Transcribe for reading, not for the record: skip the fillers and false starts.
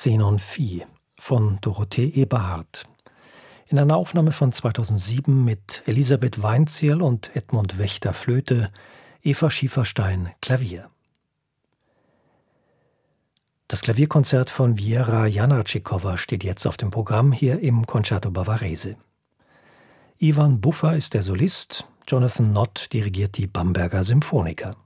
Xenon Phi von Dorothee Eberhardt. In einer Aufnahme von 2007 mit Elisabeth Weinzierl und Edmund Wächter Flöte, Eva Schieferstein Klavier. Das Klavierkonzert von Wiera Janačíková steht jetzt auf dem Programm hier im Concerto Bavarese. Ivan Buffa ist der Solist, Jonathan Nott dirigiert die Bamberger Symphoniker.